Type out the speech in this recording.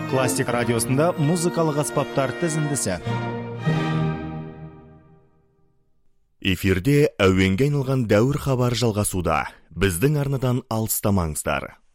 Классик радиосында музыкалық аспаптар тізіндісі. Эфирде әуенге айналған дәуір хабар жалғасуда. Біздің арнадан алыстамаңыздар.